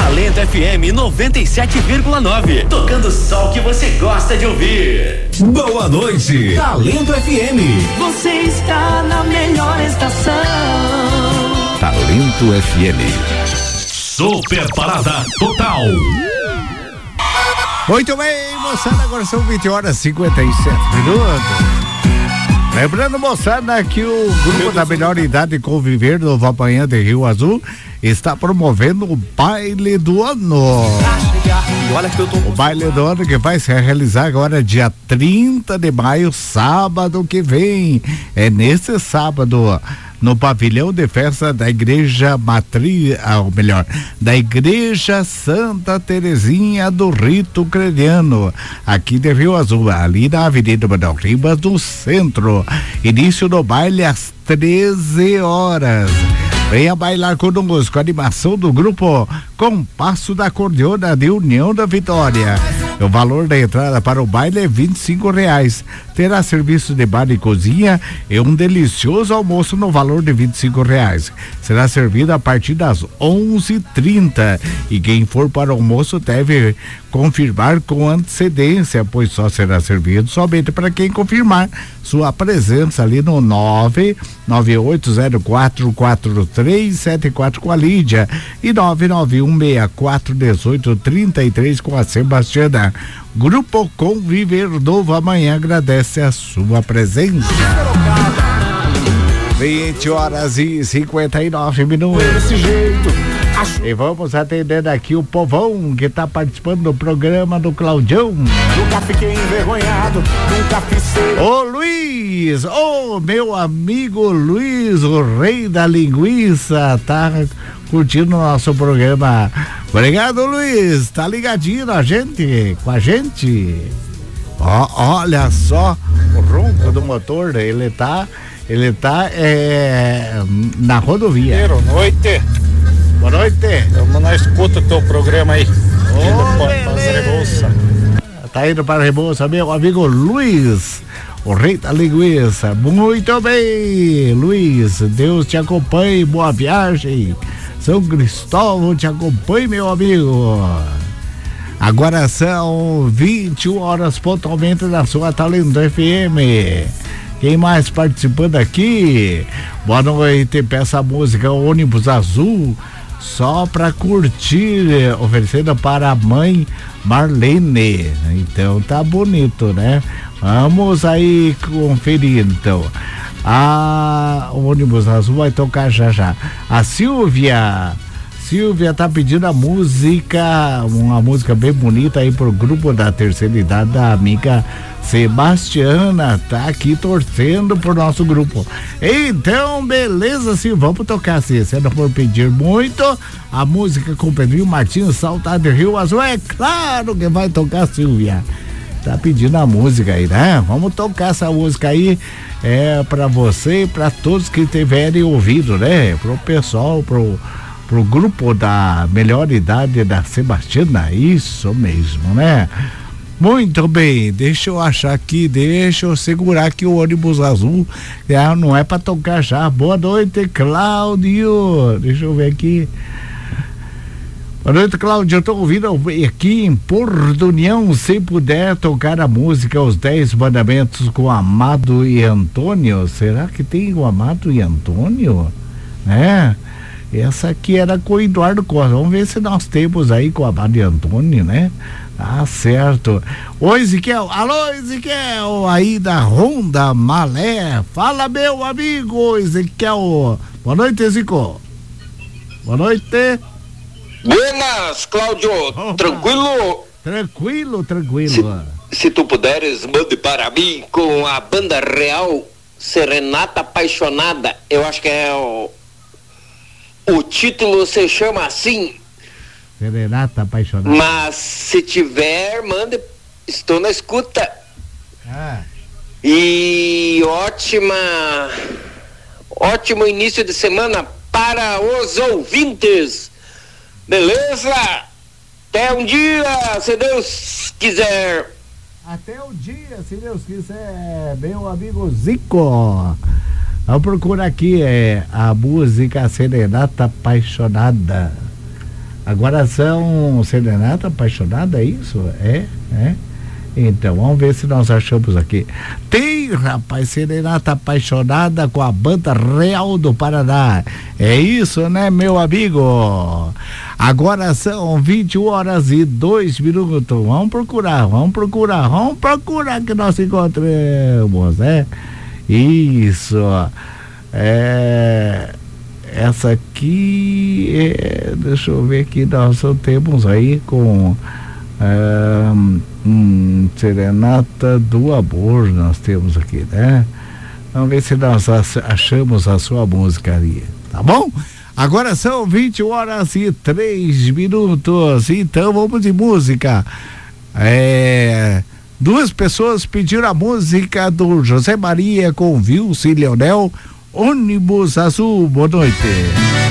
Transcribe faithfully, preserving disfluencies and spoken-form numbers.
Talento F M noventa e sete vírgula nove. Tocando só o que você gosta de ouvir. Boa noite, Talento F M. Você está na melhor estação. Talento F M. Super Parada Total. Muito bem, moçada, agora são vinte horas e cinquenta e sete minutos. Lembrando, moçada, que o grupo da melhor idade de conviver do Vapanhã de Rio Azul está promovendo o baile do ano. O baile do ano que vai se realizar agora dia trinta de maio, sábado que vem. É nesse sábado, no pavilhão de festa da Igreja Matriz, ou melhor, da Igreja Santa Terezinha do Rito Crediano, aqui de Rio Azul, ali na Avenida Manuel Ribas, no centro. Início do baile às treze horas. Venha bailar conosco, a animação do grupo Compasso da Acordeona de União da Vitória. O valor da entrada para o baile é vinte e cinco reais. Terá serviço de bar e cozinha e um delicioso almoço no valor de vinte e cinco reais. Será servido a partir das onze e trinta e quem for para o almoço deve confirmar com antecedência, pois só será servido somente para quem confirmar sua presença ali no nove nove oito zero quatro quatro três sete quatro com a Lídia e nove nove um seis quatro um oito três três com a Sebastiana. Grupo Conviver Novo Amanhã agradece a sua presença. vinte horas e cinquenta e nove minutos. Desse jeito. E vamos atendendo aqui o povão que está participando do programa do Claudião. Nunca fiquei envergonhado, nunca fiz ser. Ô Luiz, ô meu amigo Luiz, o rei da linguiça, tá curtindo o nosso programa. Obrigado, Luiz, tá ligadinho na gente, com a gente. Ó, olha só o ronco do motor, ele tá, ele tá é, na rodovia. Boa noite. Boa noite. Estamos na escuta do teu programa aí. Ô, beleza. Tá indo para a Rebouça, meu amigo Luiz, o rei da linguiça. Muito bem, Luiz, Deus te acompanhe, boa viagem. São Cristóvão te acompanhe, meu amigo. Agora são vinte e uma horas pontualmente na sua Talento F M. Quem mais participando aqui? Boa noite, peça a música Ônibus Azul, só pra curtir, oferecendo para a mãe Marlene. Então tá bonito, né? Vamos aí conferir então. A o Ônibus Azul vai tocar já já. A Silvia Silvia tá pedindo a música, uma música bem bonita aí pro grupo da terceira idade da amiga Sebastiana, tá aqui torcendo pro nosso grupo. Então, beleza, sim, vamos tocar sim. Se não for pedir muito, a música com Pedrinho Martins, Saudade de Rio Azul, é claro que vai tocar, Silvia. Tá pedindo a música aí, né? Vamos tocar essa música aí, é pra você e pra todos que tiverem ouvido, né? Pro pessoal, pro, pro grupo da melhor idade da Sebastiana, isso mesmo, né? Muito bem, deixa eu achar aqui, deixa eu segurar aqui o Ônibus Azul, é, não é pra tocar já. Boa noite, Cláudio, deixa eu ver aqui. Boa noite, Cláudio, eu tô ouvindo aqui em Porto União, se puder tocar a música Os Dez Mandamentos com Amado e Antônio. Será que tem o Amado e Antônio? É, essa aqui era com o Eduardo Costa, vamos ver se nós temos aí com o Amado e Antônio, né? Ah, certo. Oi, Ezequiel. Alô, Ezequiel, aí da Ronda Malé. Fala, meu amigo Ezequiel. Boa noite, Ezequiel. Boa noite. Buenas, Cláudio. Opa. Tranquilo? Tranquilo, tranquilo. Se, se tu puderes, mande para mim com a banda real Serenata Apaixonada. Eu acho que é o, o título se chama assim. Serenata Apaixonada. Mas se tiver, mande. Estou na escuta. Ah. E ótima, ótimo início de semana para os ouvintes. Beleza? Até um dia, se Deus quiser. Até um dia, se Deus quiser, meu amigo Zico. Vamos procurar aqui é, a música Serenata Apaixonada. Agora são Serenata Apaixonada, é isso? É, é. Então, vamos ver se nós achamos aqui. Tem, rapaz, Serenata Apaixonada com a Banda Real do Paraná. É isso, né, meu amigo? Agora são vinte horas e dois minutos. Vamos procurar, vamos procurar, vamos procurar que nós encontremos, né? Isso. É... Essa aqui, é, deixa eu ver aqui, nós temos aí com é, um, Serenata do Amor, nós temos aqui, né? Vamos ver se nós achamos a sua música ali, tá bom? Agora são vinte horas e três minutos, então vamos de música. É, duas pessoas pediram a música do José Maria com Vilce e Leonel, Ônibus Azul. Boa noite.